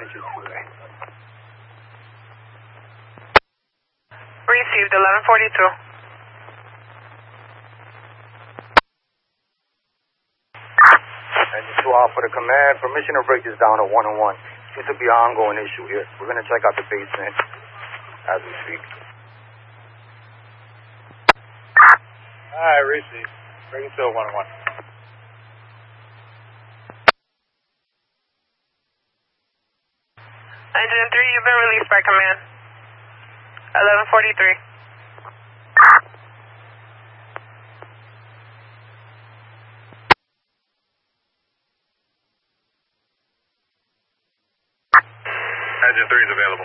Received 1142. Engine 2 out for the command. Permission to break this down to 1-on-1. Seems to be an ongoing issue here. We're going to check out the basement as we speak. Alright, receive. Bring it to a 1-on-1. Engine 3, you've been released by command. 1143. Engine 3 is available.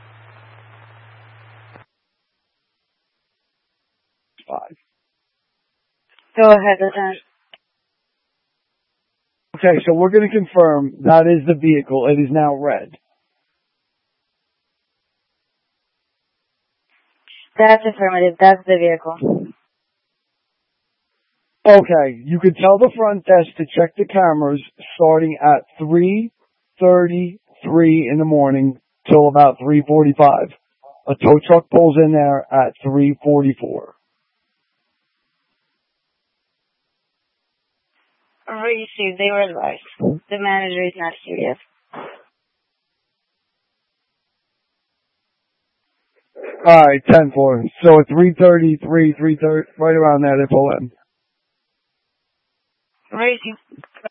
5. Go ahead, Lieutenant. Okay, so we're going to confirm that is the vehicle. It is now red. That's affirmative. That's the vehicle. Okay, you can tell the front desk to check the cameras starting at 3:33 in the morning till about 3:45. A tow truck pulls in there at 3:44. Received. They were advised. The manager is not here yet. Alright, 10-4. So at 3:33, 3:30, right around that, they pull in. Received.